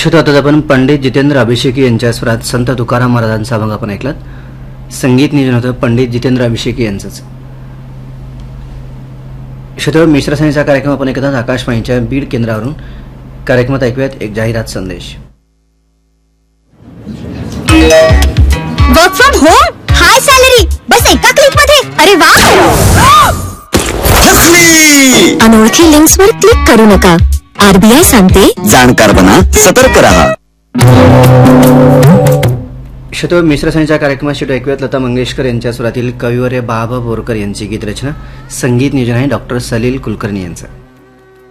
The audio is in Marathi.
श्रोता, आपण पंडित जितेंद्र अभिषेकी यांच्या स्वरात संत तुकाराम महाराजांचा अभंग आपण ऐकलात. संगीत नियोजन होतं पंडित जितेंद्र अभिषेकी यांचंच. श्रोता, मिश्रसणीचा कार्यक्रम आपण ऐकतात आकाशवाणीच्या बीड केंद्रावरून. कार्यक्रमात ऐकूयात एक जाहिरात संदेश. Work from home, high salary, बस एका क्लिक मध्ये. अरे वा. अनोळखी लिंक्सवर क्लिक करू नका. आरबीआय सांगते, जाणकार बना, सतर्क रहा. श्रोता, मिश्रसणीच्या कार्यक्रमात शेवटी ऐकूयात लता मंगेशकर यांच्या स्वरातील कविवर्य बाबा बोरकर यांची गीतरचना. संगीत नियोजन आहे डॉक्टर सलील कुलकर्णी यांचं.